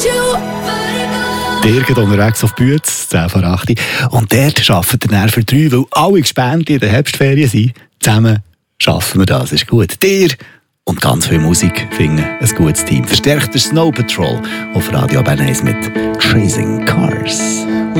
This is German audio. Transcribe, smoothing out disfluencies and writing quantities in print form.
Dirk unterwegs auf Bütz, 10 vor 8. Und dort arbeitet er für 3, weil alle Gespänte in der Herbstferien sind. Zusammen schaffen wir das, ist gut. Dir und ganz viel Musik finden ein gutes Team. Verstärkt der Snow Patrol auf Radio Bern 1 mit Chasing Cars.